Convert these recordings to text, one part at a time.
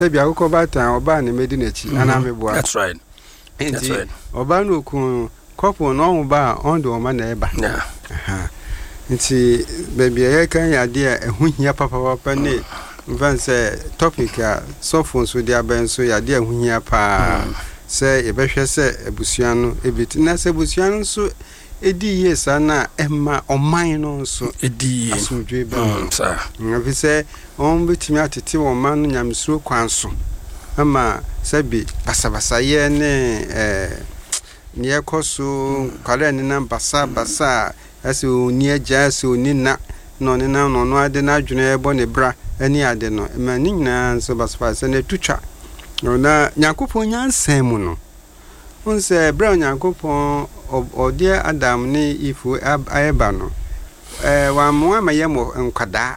Maybe I will go back to Oba and Medinachi, and I'm a boy. That's right. That's right. Oba no couple no bar on the woman neighbor. Yeah. Nti baby I can idea when ya papa pane van say topic so phone so dia ben so ya dia hu ya pa say e behwe say ebusua no ebiti na say ebusua no so edi yes na emma oman no so edi asumdwe ba sir nfi say on betimi atete wo man no nyamsuro kwan so ama sabi basabasa ye ne ni ekoso kwale ni na basa ase oni agya ase oni na no ne na no ade na adwene ebo ne bra ani ade no ma ni nyina so basfa se na tutwa no na Nyankopon nyansem mu no unse bra Nyankopon ode Adam ne Ifu ayeba no wa mo amayemo nkwada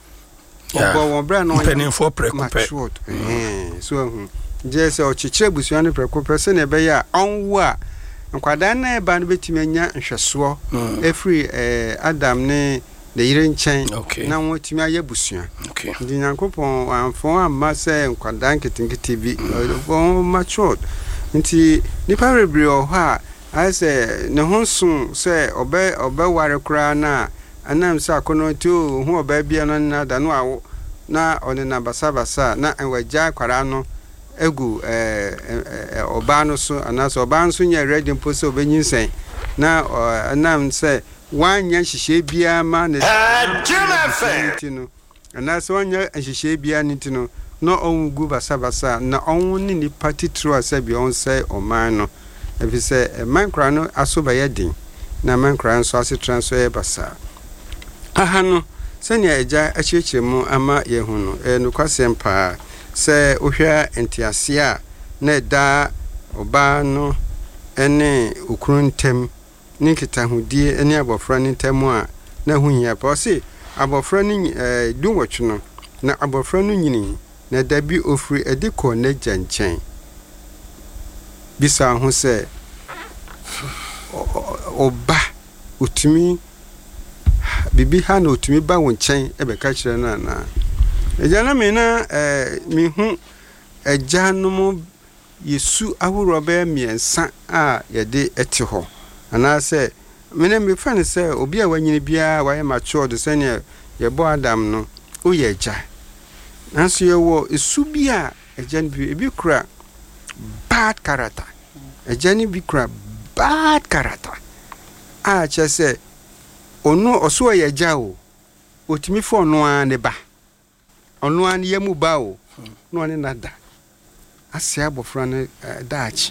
obo wo bra no penifo prekope so je se o chichire busua ne prekope se na be ya onwo a nkwada na eba no betimi anya nhweso every Adam ne the yire nchen na wotimi aye busua ndi Nyankopon amfon amma se nkwada nketinketi bi matured nti nipa rebri o ha I say ne honsun se obe ware kura na anam se akono ti o hu oba bia no na da no awo na one na basabasa na enwaja kwara no egu oba no so anaso oba nso nya ready mpo se obenyinsen na anam se wanya hihye bia ma ne tino anaso wanya hihye bia nitino no ongu basabasa na onwu ni nipa titro asabi on se oman no efi se mankra no asoba yedin na mankra nso ase transfer basa aha no senya eja achiche mu ama yehu no nukwasem pa se ohwa entiase a na da oba no ene okruntem ni kitahudie ene abofra ni ntemu a na hunya pa se abofra ni dunwotwe no na abofra no nyini na dabi ofri ediko na janchen bisa ho se oba utumi bibi ha na utumi ba wonchen ebeka kire na na ejana me na mi hu ejanom Yesu ahoro ba miensa a yede eti ho ana se me me fa ne se obi a wanyini bia wa matured se ne yebo Adam no o ye eja nanso ye wo esu bia ejan bi ebi kura bad character ejani bi kura bad character a che se onu oso ye eja o otimi fo no an ne ba onu an ye mu ba o no ne nada ase abofra ne dachi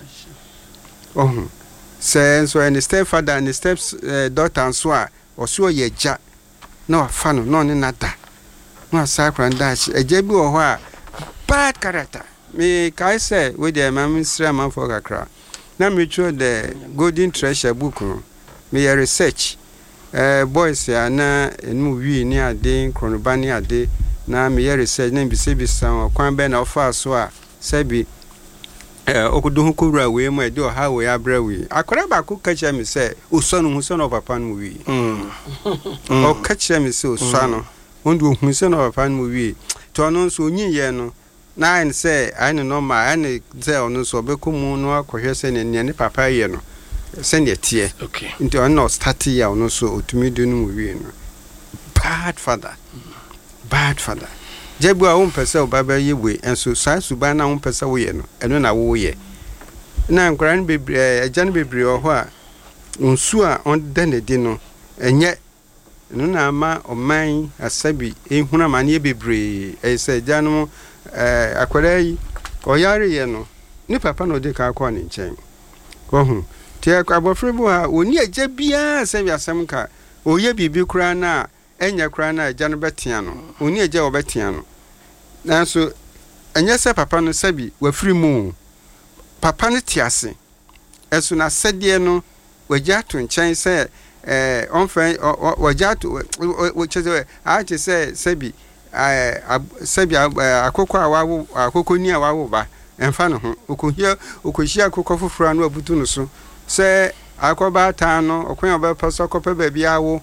so any stepfather and step daughter so a oso ye eja na afa no ne nada no asakra dachi eja bi wo ho a bad character me kai say we the mamsra man for kakra na me through the golden treasure book no me research boys ya na enu wi ni ade kronobani ade na me research na bisebisa kwan be na ofa so a sabi okudu hu kura we mu ade o ha we abra we akora ba ku kacha me say osonu hu so no papa no wi o kacha me say osonu ondu hu so no papa no wi to no so onyin ye no na en say I no ma an say onu so be komu no akohwe say ne papa ye no send ye tie okay into no start ya onu so otumi do no wi no bad father jebu a won pese o baba ye we enso sai suba na won pese wo ye no eno na wo ye na nkran bebre ajan bebre o ho a nsu a on den de no enye no na ama oman asabi ehuna mane bebre ese janum akwara yi oyare ye no ni papa no de ka akọ ne nchen ko hu ti abofre bu ha oni aja bia asabi asem ka oye bibi kura na enya kura na aja no betia no oni aja obetia no nanso enya se papa no sabi wafiri mu papa no tiase eso na sede no waja to nchen se onfen waja to cheze a che se sabi sabi akoko awawo akoko ni awawo ba emfa no ho okohia akoko foforo no abutu no so se akoba ta no okwan oba paso kopa ba bia wo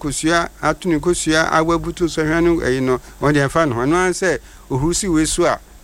atunkosua awa butu so hwanu no won de emfa no no an se ohusi we so a